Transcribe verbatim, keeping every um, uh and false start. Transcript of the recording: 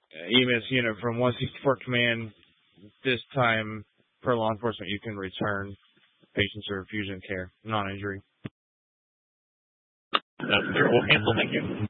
E M S unit from one sixty-four Command. This time, per law enforcement, you can return patients to infusion care, non-injury. That's terrible. Cancel, thank you.